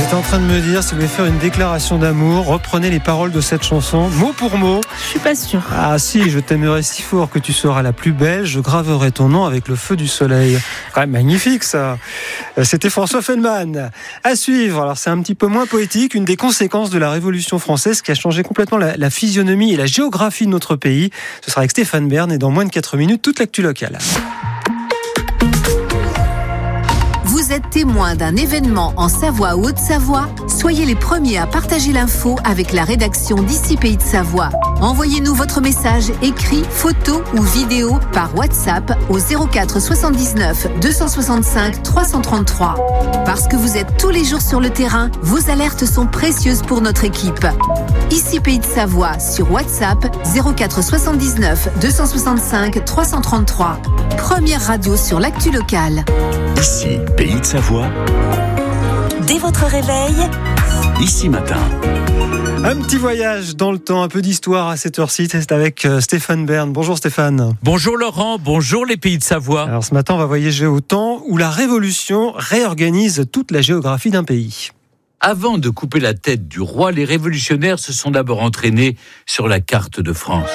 J'étais en train de me dire, si vous voulez faire une déclaration d'amour, reprenez les paroles de cette chanson, mot pour mot. Je suis pas sûre. Ah si, je t'aimerai si fort que tu seras la plus belle, je graverai ton nom avec le feu du soleil. Quand même magnifique ça. C'était François Feldman. À suivre, alors c'est un petit peu moins poétique, une des conséquences de la Révolution française qui a changé complètement la physionomie et la géographie de notre pays. Ce sera avec Stéphane Bern et dans moins de 4 minutes, toute l'actu locale. Vous êtes témoin d'un événement en Savoie ou Haute-Savoie? Soyez les premiers à partager l'info avec la rédaction d'Ici Pays de Savoie. Envoyez-nous votre message écrit, photo ou vidéo par WhatsApp au 04 79 265 333. Parce que vous êtes tous les jours sur le terrain, vos alertes sont précieuses pour notre équipe. Ici Pays de Savoie sur WhatsApp 04 79 265 333. Première radio sur l'actu locale. Ici, Pays de Savoie. Dès votre réveil, Ici Matin. Un petit voyage dans le temps, un peu d'histoire à cette heure-ci, c'est avec Stéphane Bern. Bonjour Stéphane. Bonjour Laurent, bonjour les Pays de Savoie. Alors ce matin, on va voyager au temps où la Révolution réorganise toute la géographie d'un pays. Avant de couper la tête du roi, les révolutionnaires se sont d'abord entraînés sur la carte de France.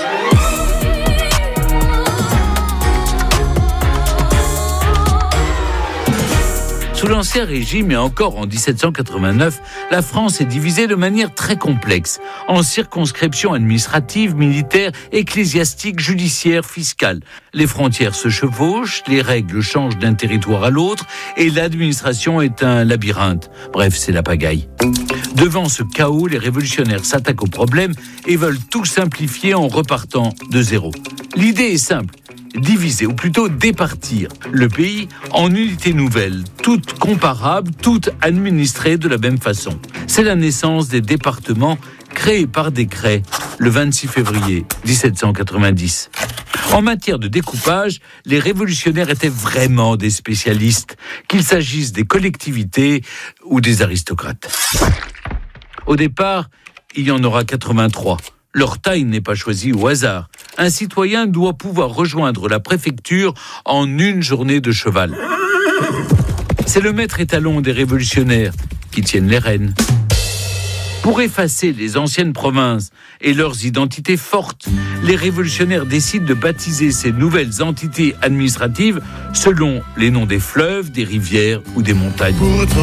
Sous l'Ancien Régime et encore en 1789, la France est divisée de manière très complexe, en circonscriptions administratives, militaires, ecclésiastiques, judiciaires, fiscales. Les frontières se chevauchent, les règles changent d'un territoire à l'autre et l'administration est un labyrinthe. Bref, c'est la pagaille. Devant ce chaos, les révolutionnaires s'attaquent au problème et veulent tout simplifier en repartant de zéro. L'idée est simple. Diviser, ou plutôt départir le pays en unités nouvelles, toutes comparables, toutes administrées de la même façon. C'est la naissance des départements créés par décret le 26 février 1790. En matière de découpage, les révolutionnaires étaient vraiment des spécialistes, qu'il s'agisse des collectivités ou des aristocrates. Au départ, il y en aura 83. Leur taille n'est pas choisie au hasard. Un citoyen doit pouvoir rejoindre la préfecture en une journée de cheval. C'est le maître étalon des révolutionnaires qui tiennent les rênes. Pour effacer les anciennes provinces et leurs identités fortes, les révolutionnaires décident de baptiser ces nouvelles entités administratives selon les noms des fleuves, des rivières ou des montagnes.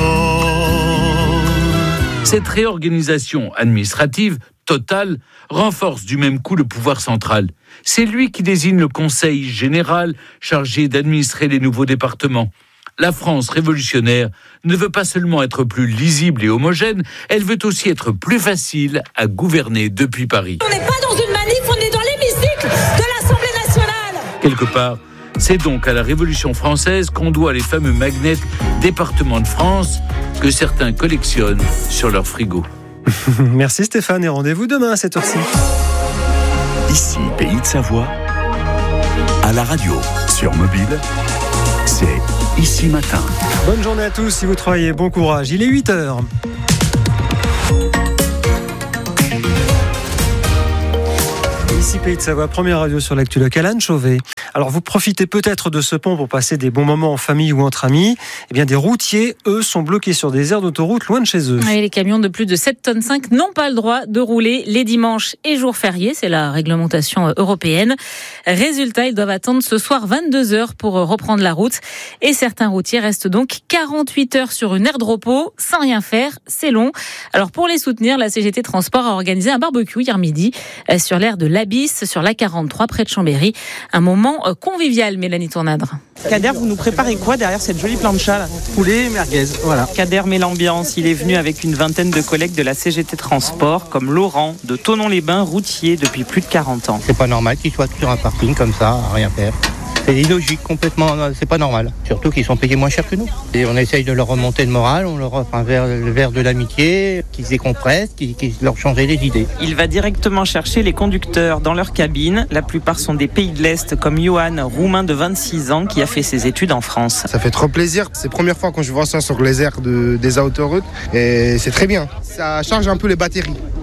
Cette réorganisation administrative totale renforce du même coup le pouvoir central. C'est lui qui désigne le conseil général chargé d'administrer les nouveaux départements. La France révolutionnaire ne veut pas seulement être plus lisible et homogène, elle veut aussi être plus facile à gouverner depuis Paris. on n'est pas dans une manif, on est dans l'hémicycle de l'Assemblée nationale. Quelque part, c'est donc à la Révolution française qu'on doit les fameux magnets départements de France que certains collectionnent sur leur frigo. Merci Stéphane et rendez-vous demain à cette heure-ci. Ici, Pays de Savoie. À la radio, sur mobile, c'est Ici Matin. Bonne journée à tous, si vous travaillez, bon courage. Il est 8h. Ici Pays de Savoie, première radio sur l'actu locale, Anne Chauvet. Alors vous profitez peut-être de ce pont pour passer des bons moments en famille ou entre amis. Eh bien des routiers, eux, sont bloqués sur des aires d'autoroute loin de chez eux. Et les camions de plus de 7,5 tonnes n'ont pas le droit de rouler les dimanches et jours fériés. C'est la réglementation européenne. Résultat, ils doivent attendre ce soir 22h pour reprendre la route. Et certains routiers restent donc 48 heures sur une aire de repos sans rien faire. C'est long. Alors pour les soutenir, la CGT Transport a organisé un barbecue hier midi sur l'aire de l'Abysse, sur la 43 près de Chambéry. Un moment convivial, Mélanie Tournadre. Kader, vous nous préparez quoi derrière cette jolie plancha là? Poulet, merguez, voilà. Kader met l'ambiance, il est venu avec une vingtaine de collègues de la CGT Transport, comme Laurent, de Thonon-les-Bains, routier depuis plus de 40 ans. C'est pas normal qu'ils soient sur un parking comme ça, à rien faire. C'est illogique, complètement, c'est pas normal. Surtout qu'ils sont payés moins cher que nous. Et on essaye de leur remonter le moral, on leur offre le verre de l'amitié, qu'ils décompressent, qu'ils leur changent les idées. Il va directement chercher les conducteurs dans leur cabine. La plupart sont des pays de l'Est, comme Johan, roumain de 26 ans, qui a fait ses études en France. Ça fait trop plaisir. C'est la première fois que je vois ça sur les aires des autoroutes. Et c'est très bien. Ça charge un peu les batteries.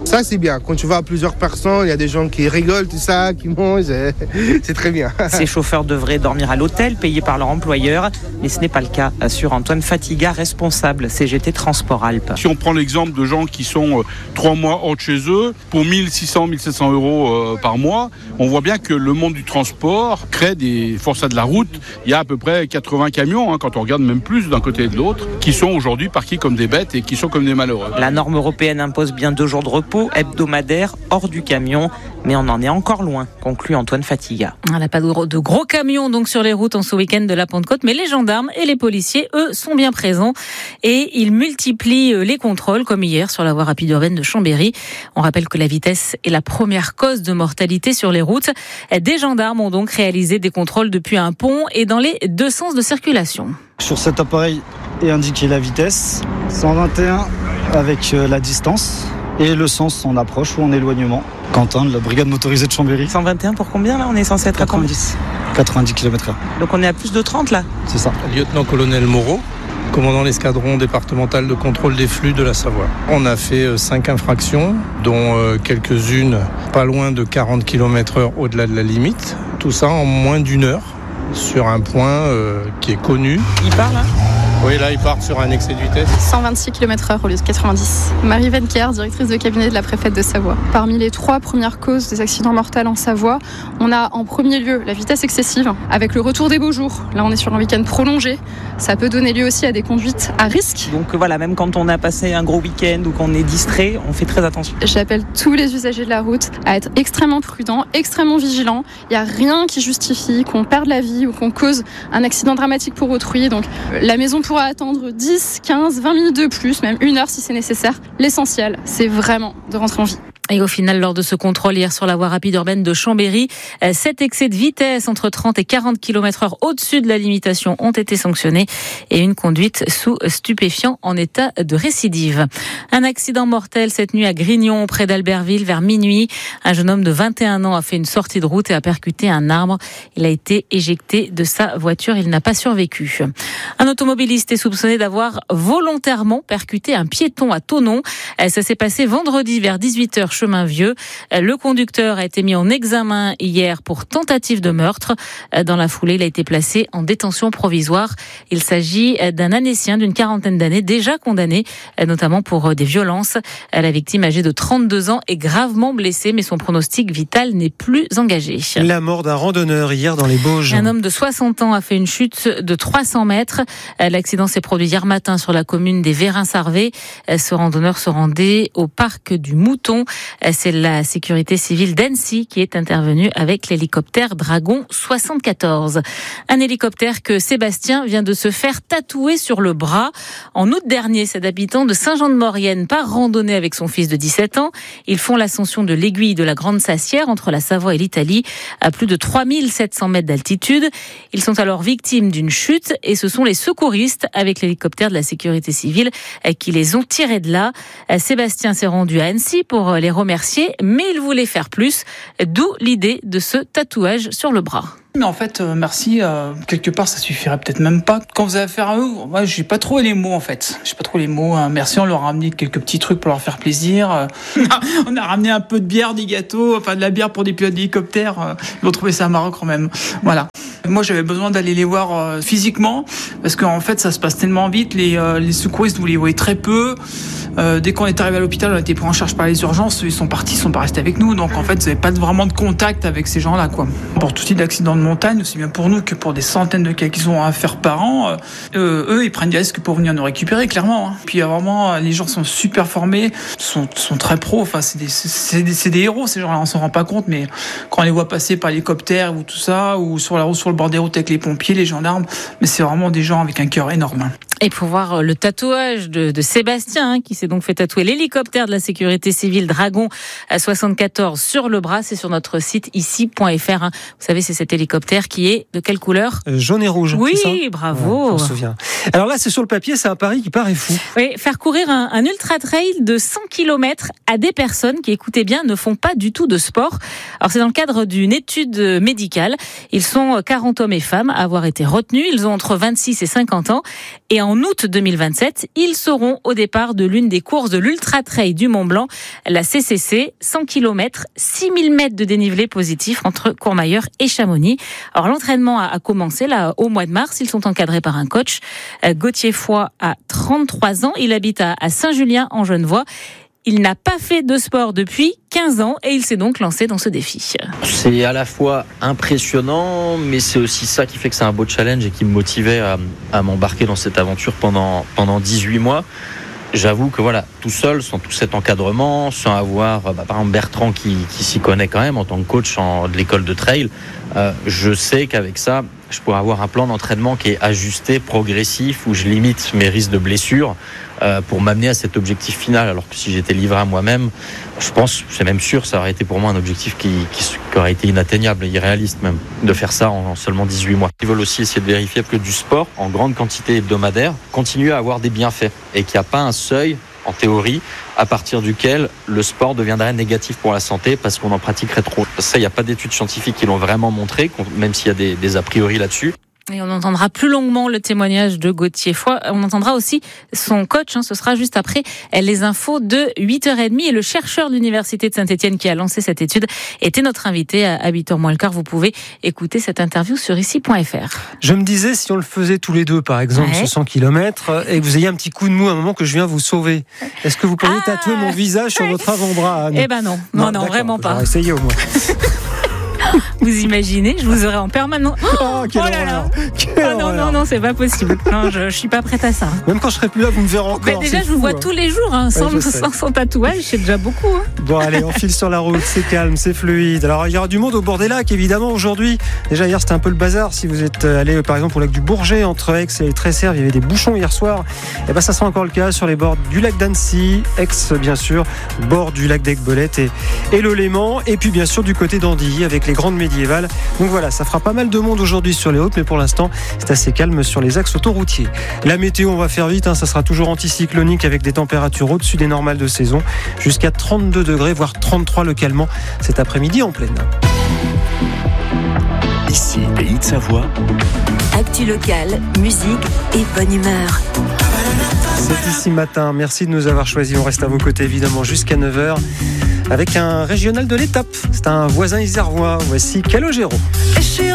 Ça, c'est bien. Quand tu vas à plusieurs personnes, il y a des gens qui rigolent, tout ça, qui mangent. C'est très bien. Ces chauffeurs devraient dormir à l'hôtel, payé par leur employeur. Mais ce n'est pas le cas, assure Antoine Fatiga, responsable CGT Transport Alpes. Si on prend l'exemple de gens qui sont 3 mois hors de chez eux, pour 1600, 1700 euros par mois, on voit bien que le monde du transport crée des forçats de la route. Il y a à peu près 80 camions, quand on regarde même plus d'un côté et de l'autre, qui sont aujourd'hui parqués comme des bêtes et qui sont comme des malheureux. La norme européenne impose bien 2 jours de repos hebdomadaires hors du camion, mais on en est encore loin, conclut Antoine Fatiga. On n'a pas de gros camions donc sur les routes en ce week-end de la Pentecôte, mais les gendarmes et les policiers, eux, sont bien présents et ils multiplient les contrôles, comme hier sur la voie rapide urbaine de Chambéry. On rappelle que la vitesse est la première cause de mortalité sur les routes. Des gendarmes ont donc réalisé des contrôles depuis un pont et dans les 2 sens de circulation. Sur cet appareil est indiqué la vitesse, 121 avec la distance et le sens en approche ou en éloignement. Quentin de la brigade motorisée de Chambéry. 121 pour combien là? On est censé être à 90 km/h. Donc on est à plus de 30 là? C'est ça. Lieutenant-colonel Moreau, commandant l'escadron départemental de contrôle des flux de la Savoie. On a fait 5 infractions, dont quelques-unes pas loin de 40 km/h au-delà de la limite. Tout ça en moins d'1 heure sur un point qui est connu. Il part là? Oui, là, ils partent sur un excès de vitesse. 126 km/h au lieu de 90. Marie Venker, directrice de cabinet de la préfète de Savoie. Parmi les 3 premières causes des accidents mortels en Savoie, on a en premier lieu la vitesse excessive, avec le retour des beaux jours. Là, on est sur un week-end prolongé. Ça peut donner lieu aussi à des conduites à risque. Donc voilà, même quand on a passé un gros week-end ou qu'on est distrait, on fait très attention. J'appelle tous les usagers de la route à être extrêmement prudents, extrêmement vigilants. Il n'y a rien qui justifie qu'on perde la vie ou qu'on cause un accident dramatique pour autrui. Donc la maison pourra attendre 10, 15, 20 minutes de plus, même 1 heure si c'est nécessaire. L'essentiel, c'est vraiment de rentrer en vie. Et au final, lors de ce contrôle hier sur la voie rapide urbaine de Chambéry, 7 excès de vitesse entre 30 et 40 km/h au-dessus de la limitation ont été sanctionnés et une conduite sous stupéfiant en état de récidive. Un accident mortel cette nuit à Grignon, près d'Albertville, vers minuit. Un jeune homme de 21 ans a fait une sortie de route et a percuté un arbre. Il a été éjecté de sa voiture. Il n'a pas survécu. Un automobiliste est soupçonné d'avoir volontairement percuté un piéton à Thonon. Ça s'est passé vendredi vers 18h. Chemin Vieux. Le conducteur a été mis en examen hier pour tentative de meurtre. Dans la foulée, il a été placé en détention provisoire. Il s'agit d'un Annécien d'une 40aine d'années, déjà condamné, notamment pour des violences. La victime, âgée de 32 ans, est gravement blessée, mais son pronostic vital n'est plus engagé. La mort d'un randonneur hier dans les Bauges. Un homme de 60 ans a fait une chute de 300 mètres. L'accident s'est produit hier matin sur la commune des Vérins-Sarvé. Ce randonneur se rendait au parc du Mouton. C'est la sécurité civile d'Annecy qui est intervenue avec l'hélicoptère Dragon 74. Un hélicoptère que Sébastien vient de se faire tatouer sur le bras. En août dernier, cet habitant de Saint-Jean-de-Maurienne part randonner avec son fils de 17 ans. Ils font l'ascension de l'aiguille de la Grande Sassière entre la Savoie et l'Italie à plus de 3700 mètres d'altitude. Ils sont alors victimes d'une chute et ce sont les secouristes avec l'hélicoptère de la sécurité civile qui les ont tirés de là. Sébastien s'est rendu à Annecy pour les remercier, mais il voulait faire plus, d'où l'idée de ce tatouage sur le bras. Mais en fait, merci, quelque part, ça suffirait peut-être même pas. Quand vous avez affaire à eux, moi, j'ai pas trop les mots, en fait. J'ai pas trop les mots. Merci, on leur a ramené quelques petits trucs pour leur faire plaisir. On a ramené un peu de bière, des gâteaux, enfin de la bière pour des pilotes d'hélicoptère. Ils vont trouver ça marrant quand même. Voilà. Moi, j'avais besoin d'aller les voir physiquement, parce qu'en fait, ça se passe tellement vite. Les secouristes, vous les voyez très peu. Dès qu'on est arrivé à l'hôpital, on a été pris en charge par les urgences. Ils sont partis, ils sont pas restés avec nous. Donc, en fait, vous n'avez pas vraiment de contact avec ces gens-là, quoi. Pour tout type d'accident de montagne, aussi bien pour nous que pour des centaines de cas qu'ils ont à faire par an, eux, ils prennent des risques pour venir nous récupérer, clairement. Puis, vraiment, les gens sont super formés, sont très pros. Enfin, c'est des héros, ces gens-là. On s'en rend pas compte, mais quand on les voit passer par l'hélicoptère ou tout ça, ou sur la route, sur le bord des routes avec les pompiers, les gendarmes, mais c'est vraiment des gens avec un cœur énorme. Et pour voir le tatouage de Sébastien, qui s'est donc fait tatouer l'hélicoptère de la sécurité civile Dragon 74 sur le bras, c'est sur notre site ici.fr. Vous savez, c'est cet hélicoptère qui est de quelle couleur ? Jaune et rouge. Oui, c'est ça ? bravo. Ouais, on se souvient. Alors là, c'est sur le papier, c'est un pari qui paraît fou. Oui, faire courir un ultra-trail de 100 km à des personnes qui, écoutez bien, ne font pas du tout de sport. Alors c'est dans le cadre d'une étude médicale. Ils sont 40 hommes et femmes à avoir été retenus. Ils ont entre 26 et 50 ans. Et en août 2027. Ils seront au départ de l'une des courses de l'Ultra Trail du Mont Blanc, la CCC, 100 km, 6000 mètres de dénivelé positif entre Courmayeur et Chamonix. Alors l'entraînement a commencé là au mois de mars. Ils sont encadrés par un coach. Gauthier Foy a 33 ans. Il habite à Saint-Julien en Genevois. Il n'a pas fait de sport depuis 15 ans et il s'est donc lancé dans ce défi. C'est à la fois impressionnant, mais c'est aussi ça qui fait que c'est un beau challenge et qui me motivait à m'embarquer dans cette aventure pendant 18 mois. J'avoue que voilà, tout seul, sans tout cet encadrement, sans avoir par exemple Bertrand qui s'y connaît quand même en tant que coach de l'école de trail, je sais qu'avec ça, je pourrais avoir un plan d'entraînement qui est ajusté, progressif, où je limite mes risques de blessures pour m'amener à cet objectif final. Alors que si j'étais livré à moi-même, je pense, c'est même sûr, ça aurait été pour moi un objectif qui aurait été inatteignable, irréaliste même, de faire ça en seulement 18 mois. Ils veulent aussi essayer de vérifier que du sport, en grande quantité hebdomadaire, continue à avoir des bienfaits et qu'il n'y a pas un seuil, en théorie, à partir duquel le sport deviendrait négatif pour la santé parce qu'on en pratiquerait trop. Ça, il n'y a pas d'études scientifiques qui l'ont vraiment montré, même s'il y a des a priori là-dessus. Et on entendra plus longuement le témoignage de Gauthier Foy. On entendra aussi son coach. Ce sera juste après les infos de 8h30. Et le chercheur de l'Université de Saint-Etienne qui a lancé cette étude était notre invité à 8h moins le quart. Vous pouvez écouter cette interview sur ici.fr. Je me disais, si on le faisait tous les deux, par exemple, ce 100 km, et que vous ayez un petit coup de mou à un moment que je viens vous sauver, est-ce que vous pourriez tatouer mon visage sur votre avant-bras, Anne ? Eh ben non, vraiment pas. On va essayer au moins. Vous imaginez, je vous aurais en permanence. Oh là là. Non, c'est pas possible. Non, je suis pas prête à ça. Même quand je serai plus là, vous me verrez encore. Mais déjà, je vous vois tous les jours, sans tatouage, c'est déjà beaucoup. Bon, allez, on file sur la route, c'est calme, c'est fluide. Alors, il y aura du monde au bord des lacs, évidemment, aujourd'hui. Déjà, hier, c'était un peu le bazar. Si vous êtes allé, par exemple, au lac du Bourget, entre Aix et Tresserre, il y avait des bouchons hier soir. Et ben, ça sera encore le cas sur les bords du lac d'Annecy, Aix, bien sûr, bord du lac d'Aiguebelette et le Léman. Et puis, bien sûr, du côté d'Andilly, avec les grandes médiévales. Donc voilà, ça fera pas mal de monde aujourd'hui sur les hautes, mais pour l'instant, c'est assez calme sur les axes autoroutiers. La météo, on va faire vite, ça sera toujours anticyclonique avec des températures au-dessus des normales de saison, jusqu'à 32 degrés, voire 33 localement cet après-midi en pleine. Ici, Pays de Savoie. Actu locale, musique et bonne humeur. C'est ici matin, merci de nous avoir choisis. On reste à vos côtés évidemment jusqu'à 9h avec un régional de l'étape. C'est un voisin isérois. Voici Calogero.